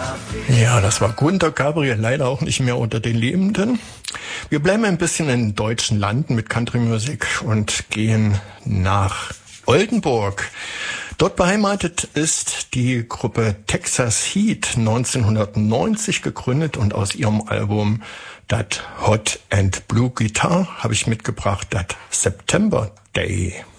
Ja, das war Gunter Gabriel, leider auch nicht mehr unter den Lebenden. Wir bleiben ein bisschen in deutschen Landen mit Country Music und gehen nach Oldenburg. Dort beheimatet ist die Gruppe Texas Heat, 1990 gegründet, und aus ihrem Album Dat Hot and Blue Guitar habe ich mitgebracht, Dat September Day.